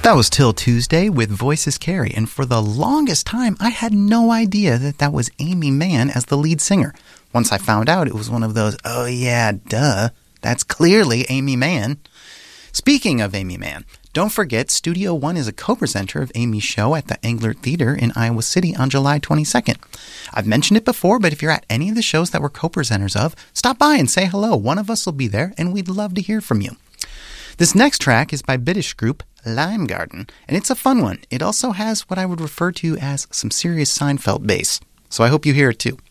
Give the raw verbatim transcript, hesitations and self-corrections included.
That was Till Tuesday with Voices Carry, and for the longest time, I had no idea that that was Aimee Mann as the lead singer. Once I found out, it was one of those, oh yeah, duh, that's clearly Aimee Mann. Speaking of Aimee Mann, don't forget Studio One is a co-presenter of Aimee's show at the Englert Theater in Iowa City on July twenty-second. I've mentioned it before, but if you're at any of the shows that we're co-presenters of, stop by and say hello. One of us will be there, and we'd love to hear from you. This next track is by British group Lime Garden, and it's a fun one. It also has what I would refer to as some serious Seinfeld bass, so I hope you hear it too.